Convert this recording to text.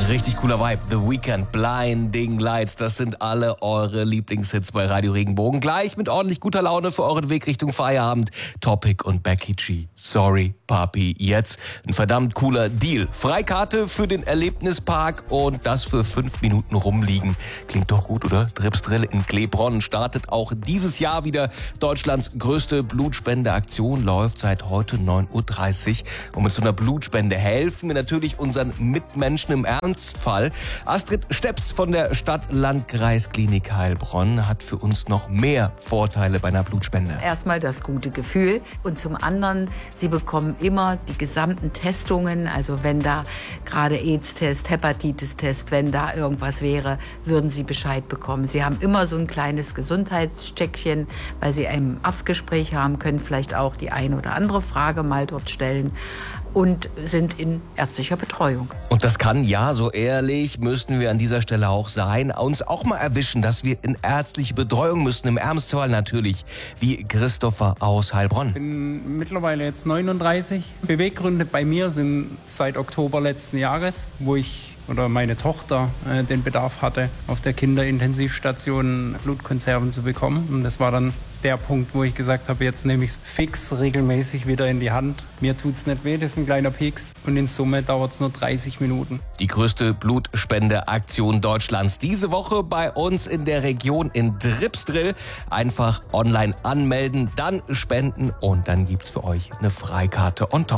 Richtig cooler Vibe. The Weeknd, Blinding Lights. Das sind alle eure Lieblingshits bei Radio Regenbogen. Gleich mit ordentlich guter Laune für euren Weg Richtung Feierabend. Topic und Becky G. Sorry, Papi. Jetzt ein verdammt cooler Deal. Freikarte für den Erlebnispark und das für 5 Minuten rumliegen. Klingt doch gut, oder? Dripsdrill in Klebronn startet auch dieses Jahr wieder. Deutschlands größte Blutspendeaktion läuft seit heute 9:30 Uhr. Und mit so einer Blutspende helfen wir natürlich unseren Mitmenschen im Ernstfall. Astrid Steps von der Stadt-Landkreis-Klinik Heilbronn hat für uns noch mehr Vorteile bei einer Blutspende. Erstmal das gute Gefühl und zum anderen, Sie bekommen immer die gesamten Testungen. Also wenn da gerade AIDS-Test, Hepatitis-Test, wenn da irgendwas wäre, würden Sie Bescheid bekommen. Sie haben immer so ein kleines Gesundheitscheckchen, weil Sie ein Arztgespräch haben, können vielleicht auch die eine oder andere Frage mal dort stellen und sind in ärztlicher Betreuung. Und das kann, ja, so ehrlich müssten wir an dieser Stelle auch sein, uns auch mal erwischen, dass wir in ärztliche Betreuung müssen, im Ernstfall natürlich, wie Christopher aus Heilbronn. Ich bin mittlerweile jetzt 39. Beweggründe bei mir sind seit Oktober letzten Jahres, wo meine Tochter den Bedarf hatte, auf der Kinderintensivstation Blutkonserven zu bekommen. Und das war dann der Punkt, wo ich gesagt habe, jetzt nehme ich es fix regelmäßig wieder in die Hand. Mir tut's nicht weh, das ist ein kleiner Pieks und in Summe dauert es nur 30 Minuten. Die größte Blutspendeaktion Deutschlands diese Woche bei uns in der Region in Dripsdrill. Einfach online anmelden, dann spenden und dann gibt's für euch eine Freikarte on top.